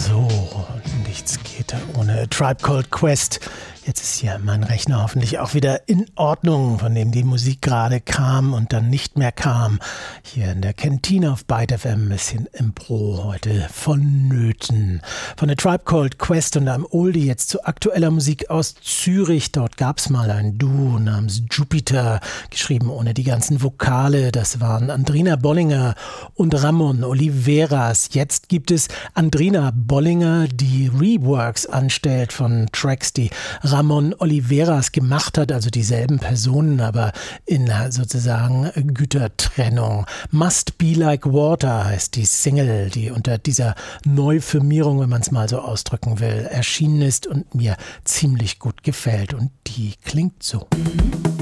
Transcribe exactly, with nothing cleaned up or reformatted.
So, nichts geht ohne A Tribe Called Quest. Jetzt ist hier mein Rechner hoffentlich auch wieder in Ordnung, von dem die Musik gerade kam und dann nicht mehr kam. Hier in der Kantine auf Byte F M ein bisschen Impro heute vonnöten. Von A Tribe Called Quest und einem Oldie jetzt zu aktueller Musik aus Zürich. Dort gab es mal ein Duo namens Jupiter, geschrieben ohne die ganzen Vokale. Das waren Andrina Bollinger und Ramon Oliveras. Jetzt gibt es Andrina Bollinger, die Reworks anstellt von Tracks, die Ramon Oliveras gemacht hat, also dieselben Personen, aber in sozusagen Gütertrennung. Must Be Like Water heißt die Single, die unter dieser Neufirmierung, wenn man es mal so ausdrücken will, erschienen ist und mir ziemlich gut gefällt. Und die klingt so.